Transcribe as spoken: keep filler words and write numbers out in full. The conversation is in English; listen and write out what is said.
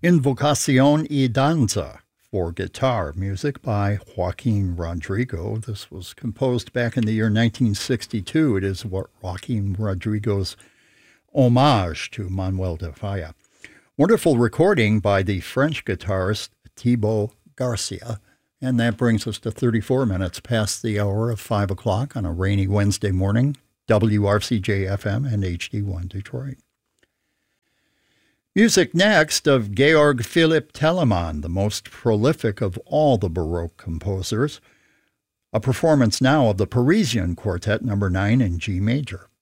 Invocación y Danza for guitar, music by Joaquin Rodrigo. This was composed back in the year nineteen sixty-two. It is Joaquin Rodrigo's homage to Manuel de Falla. Wonderful recording by the French guitarist Thibaut Garcia. And that brings us to thirty-four minutes past the hour of five o'clock on a rainy Wednesday morning, W R C J F M and H D one Detroit. Music next of Georg Philipp Telemann, the most prolific of all the Baroque composers. A performance now of the Parisian Quartet number nine in G major.